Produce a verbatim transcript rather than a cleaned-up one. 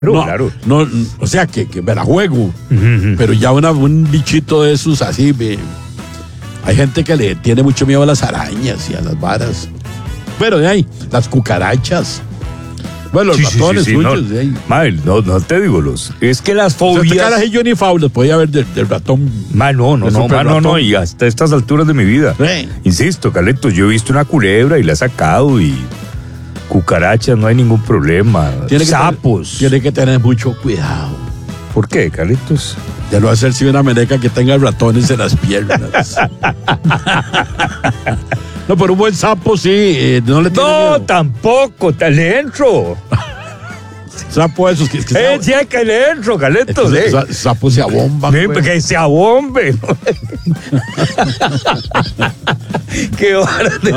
No, claro. No, o sea, que, que me la juego. Uh-huh. Pero ya una, un bichito de esos así, me, hay gente que le tiene mucho miedo a las arañas y a las varas. Pero de ahí, las cucarachas. Bueno, los sí, ratones sí, sí, suyos, no, de ahí. Madre, no, no te digo los. Es que las fobias. O sea, yo ni faulas podía haber del, del ratón. Ma, no, no, no, ma, no, no, y hasta estas alturas de mi vida. Sí. Insisto, Carlitos, yo he visto una culebra y la he sacado y. Cucarachas, no hay ningún problema. Tiene que Sapos. Tener, tiene que tener mucho cuidado. ¿Por qué, Carlitos? De no hacerse una meneca que tenga ratones en las piernas. No, pero un buen sapo sí, eh, no le tiene No, miedo. Tampoco, te le entro. Sapo esos que, que eh, sí, que le entro, Carlitos. Es que eh. Sapo se abomba. Sí, pues. Que se abombe. Qué hora de